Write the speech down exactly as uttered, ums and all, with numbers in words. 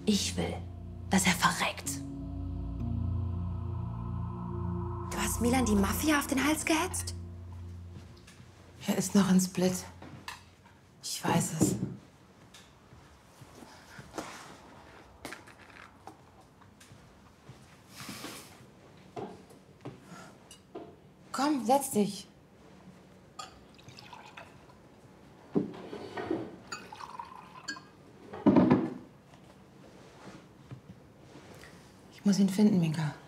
Ich will, dass er verreckt. Du hast Milan die Mafia auf den Hals gehetzt? Er ist noch in Split. Ich weiß es. Komm, setz dich. Ich muss ihn finden, Minka.